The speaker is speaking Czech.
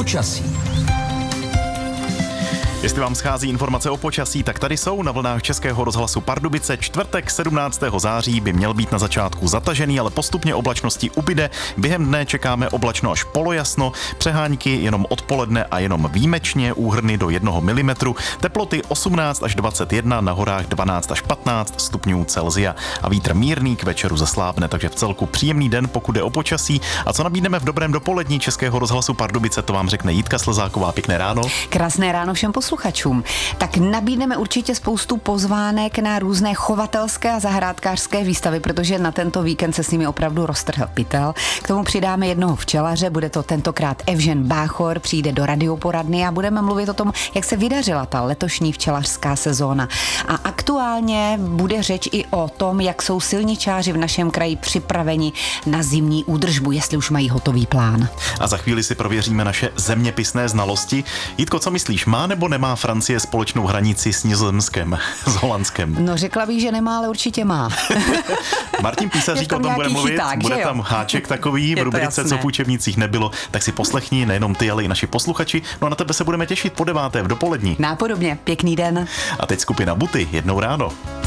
Počasí. Jestli vám schází informace o počasí, tak tady jsou na vlnách Českého rozhlasu Pardubice. Čtvrtek 17. září by měl být na začátku zatažený, ale postupně oblačnosti ubyde. Během dne čekáme oblačno až polojasno, přehánky jenom odpoledne a jenom výjimečně, úhrny do 1 mm, teploty 18 až 21, na horách 12 až 15 stupňů Celsia a vítr mírný k večeru zaslábne, takže v celku příjemný den, pokud jde o počasí. A co nabídneme v dobrém dopolední Českého rozhlasu Pardubice, to vám řekne Jitka Slzáková. Pěkné ráno. Krásné ráno všem posluchačům. Tak nabídneme určitě spoustu pozvánek na různé chovatelské a zahrádkářské výstavy, protože na tento víkend se s nimi opravdu roztrhl pytel. K tomu přidáme jednoho včelaře, bude to tentokrát Evžen Báchor, přijde do radioporadny a budeme mluvit o tom, jak se vydařila ta letošní včelařská sezóna. A aktuálně bude řeč i o tom, jak jsou silničáři v našem kraji připraveni na zimní údržbu, jestli už mají hotový plán. A za chvíli si prověříme naše zeměpisné znalosti. Jitko, co myslíš, má nebo nemá Francie společnou hranici s Nizozemskem, s Holandskem? No řekla bych, že nemá, ale určitě má. Martin Písařík o tom bude mluvit, chyták, bude tam háček takový v rubrice Co v učebnicích nebylo, tak si poslechni, nejenom ty, ale i naši posluchači. No a na tebe se budeme těšit po 9. v dopolední. Nápodobně, pěkný den. A teď skupina Buty, jednou ráno.